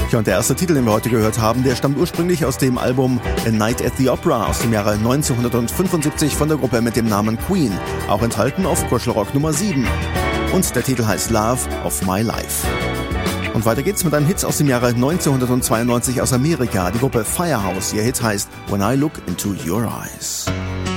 Ja, und der erste Titel, den wir heute gehört haben, der stammt ursprünglich aus dem Album A Night at the Opera aus dem Jahre 1975 von der Gruppe mit dem Namen Queen, auch enthalten auf Kuschelrock Nummer 7. Und der Titel heißt Love of My Life. Und weiter geht's mit einem Hit aus dem Jahre 1992 aus Amerika, die Gruppe Firehouse. Ihr Hit heißt When I Look Into Your Eyes.